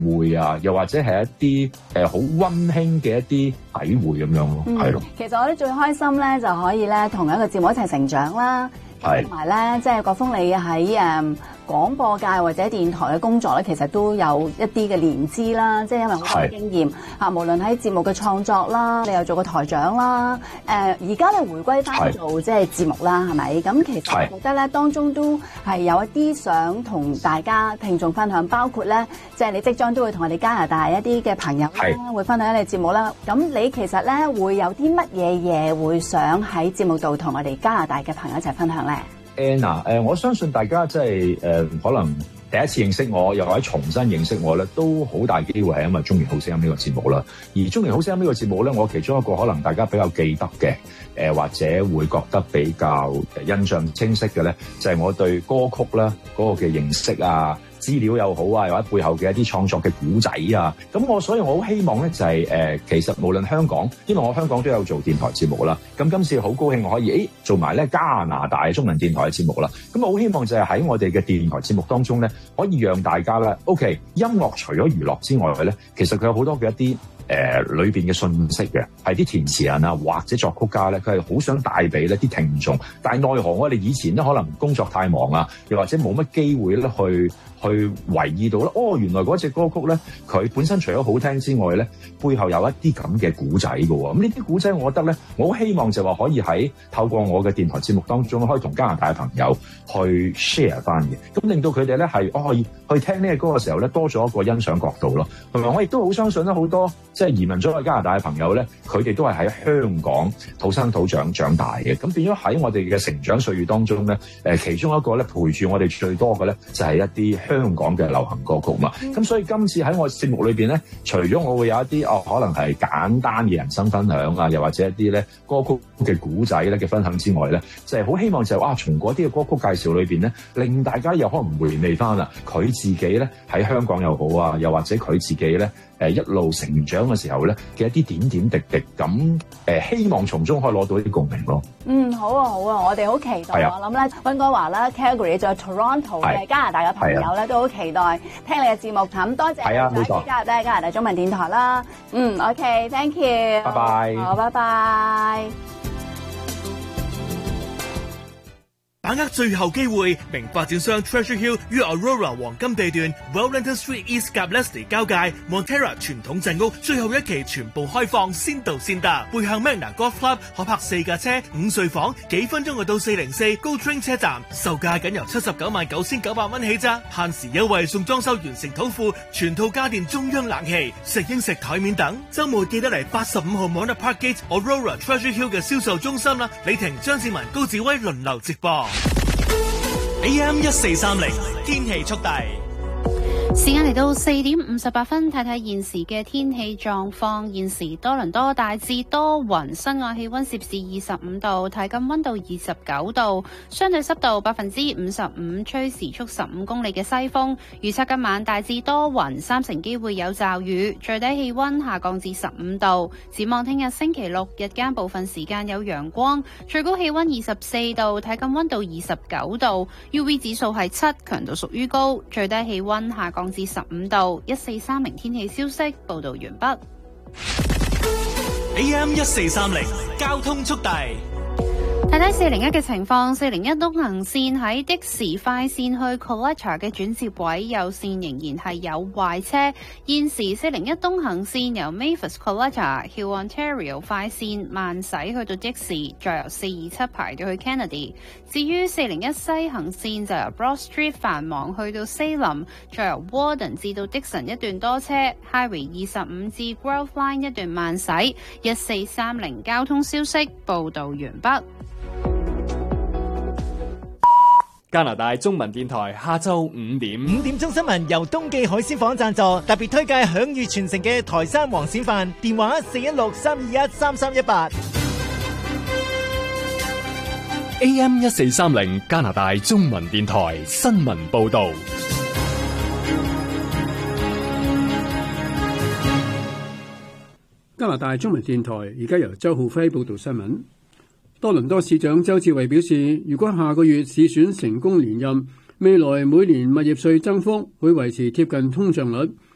會啊，又或者係一啲好溫馨嘅一啲體會咁樣咯，係咯。 其實我哋最開心咧，就可以咧同一個節目一齊成長啦，同埋咧即係國峰你喺廣播界或者電台嘅工作咧，其實都有一啲嘅年資啦，即係因為好多經驗嚇，無論喺節目嘅創作啦，你又做過台長啦，而家你回歸翻做即係節目啦，係咪？咁其實我覺得咧，當中都係有一啲想同大家聽眾分享，包括咧即係你即將都會同我哋加拿大一啲嘅朋友啦，會分享一啲節目啦。咁你其實咧會有啲乜嘢嘢會想喺節目度同我哋加拿大嘅朋友一齊分享咧 ？Anna，我相信大家即係可能第一次認識我，又或者重新認識我咧，都好大機會係因為《中年好聲音》呢個節目啦。而《中年好聲音》呢個節目咧，我其中一個可能大家比較記得嘅，或者會覺得比較印象清晰嘅咧，就係我對歌曲啦嗰個嘅認識啊。資料又好啊，又或者背後嘅一啲創作嘅古仔啊，咁所以我好希望咧就係其實無論香港，因為我香港都有做電台節目啦，咁今次好高興我可以做埋咧加拿大中文電台嘅節目啦，咁我好希望就係喺我哋嘅電台節目當中咧，可以讓大家咧 ，OK， 音樂除咗娛樂之外咧，其實佢有好多嘅一啲裏邊嘅信息嘅，係啲填詞人啊或者作曲家咧，佢係好想帶俾呢啲聽眾，但係奈何我哋以前咧可能工作太忙啊，又或者冇乜機會咧去留意到咧，原來嗰隻歌曲咧，佢本身除咗好聽之外咧，背後有一啲咁嘅古仔嘅喎。咁呢啲古仔，我覺得咧，我好希望就話可以喺透過我嘅電台節目當中，可以同加拿大嘅朋友去 share 翻嘅，咁令到佢哋咧係去聽呢個歌嘅時候咧，多咗一個欣賞角度咯。同埋我亦都好相信咧，好多即係移民咗去加拿大嘅朋友咧，佢哋都係喺香港土生土長長大嘅，咁變咗喺我哋嘅成長歲月當中咧，其中一個咧陪住我哋最多嘅咧，就係一啲香港嘅流行歌曲嘛，咁所以今次喺我節目裏邊咧，除咗我會有一啲可能係簡單嘅人生分享啊，又或者一啲咧歌曲嘅古仔咧嘅分享之外咧，就係好希望就係從嗰啲嘅歌曲介紹裏邊咧，令大家又可能回味翻啦，佢自己咧喺香港又好啊，又或者佢自己咧一路成長嘅時候咧嘅一啲點點滴滴咁希望從中可以攞到一啲共鳴咯。 好啊好啊，我哋好期待。我諗咧溫哥華啦、Calgary 仲有 Toronto 嘅加拿大嘅朋友咧都好期待聽你嘅節目。咁多謝你加拿大中文電台啦。OK，thank you。 拜拜。 好，拜拜。 把握最後機會，名發展商 Treasure Hill 於 Aurora 黃金地段 Wellington Street East 及 Leslie 交界 Montera 傳統鎮屋最後一期全部開放，先到先得。背向 Magna Golf Club 可泊4架車，5睡房，幾分鐘就到404 Go Train 車站，售價僅由799900蚊起咋，限時優惠送裝修完成土庫，全套家電中央冷氣、食英食台面等。週末記得嚟85號 Mona Parkgate Aurora Treasure Hill 嘅銷售中心啦，李婷、張志文、高志威輪流直播。AM1430天氣速遞， 時間嚟到4點58分，睇睇現時嘅天氣狀況。現時多倫多大致多雲，室外氣溫攝氏25度，體感溫度29度，相對濕度55%，吹時速15公里嘅西風。預測今晚大致多雲，3成機會有驟雨，最低氣溫下降至15度。展望聽日星期六，日間部分時間有陽光，最高氣溫24度，體感溫度29度。UV 指數係7，強度屬於高，最低氣溫下降至15度。1430天氣消息報道完畢。 AM1430交通速遞。 睇睇401嘅情況，401東行線喺的士快線去 Collector 嘅轉接位右線仍然係有壞車。現時401東行線由 Mavis Collector Hill Ontario 快線慢駛去到的士，再由427排到去 Kennedy。至於401西行線就由 Broad Street 繁忙去到 Salem， 再由 Warden 至到 Dixon 一段多車 ，Highway 25至 Grove Line 一段慢駛。1430交通消息報導完畢。 加拿大中文電台下晝5點鐘新聞由東記海鮮舫贊助，特別推介享譽全城嘅台山黃鱔飯，電話416-321-3318。 AM1430加拿大中文電台新聞報道。 加拿大中文電台而家由周浩輝報道新聞。多倫多市長周志偉表示，如果下個月市選成功連任，未來每年物業稅增幅會維持貼近通脹率。